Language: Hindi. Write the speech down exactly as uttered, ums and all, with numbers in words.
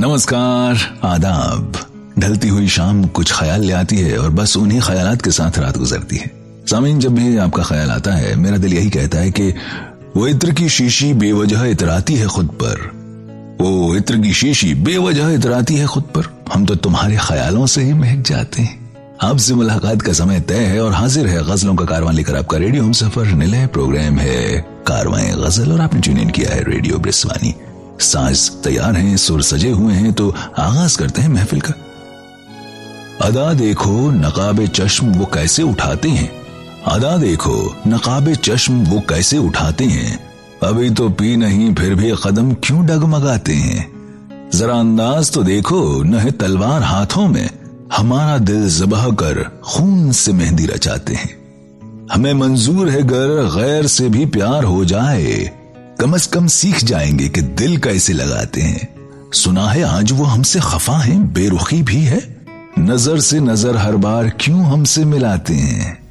नमस्कार, आदाब। ढलती हुई शाम कुछ ख्याल ले आती है और बस उन्हीं ख्यालात के साथ रात गुजरती है। सामीन, जब भी आपका ख्याल आता है मेरा दिल यही कहता है कि वो इत्र की शीशी बेवजह इतराती है खुद पर, वो इत्र की शीशी बेवजह इतराती है खुद पर, हम तो तुम्हारे ख्यालों से ही महक जाते हैं। आपसे मुलाकात का समय तय है और हाजिर है गजलों का कारवां लेकर आपका रेडियो हम सफर निलय प्रोग्राम है कारवां गजल और आपने ट्यून इन किया है रेडियो ब्रिस्वानी। साज तैयार हैं, सुर सजे हुए हैं, तो आगाज करते हैं महफिल का। अदा देखो नकाबे चश्म वो कैसे उठाते हैं, अदा देखो नकाबे चश्म वो कैसे उठाते हैं, अभी तो पी नहीं फिर भी कदम क्यों डगमगाते हैं। जरा अंदाज तो देखो न है तलवार हाथों में, हमारा दिल ज़बह कर खून से मेहंदी रचाते हैं। हमें मंजूर है गर गैर से भी प्यार हो जाए, कम से कम सीख जाएंगे कि दिल कैसे लगाते हैं। सुना है आज वो हमसे खफा हैं, बेरुखी भी है, नजर से नजर हर बार क्यों हमसे मिलाते हैं।